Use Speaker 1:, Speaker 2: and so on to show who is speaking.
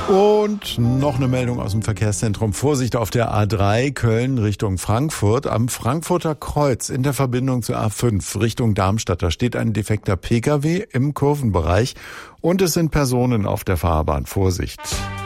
Speaker 1: Und noch eine Meldung aus dem Verkehrszentrum. Vorsicht auf der A3 Köln Richtung Frankfurt. Am Frankfurter Kreuz in der Verbindung zur A5 Richtung Darmstadt. Da steht ein defekter Pkw im Kurvenbereich und es sind Personen auf der Fahrbahn. Vorsicht.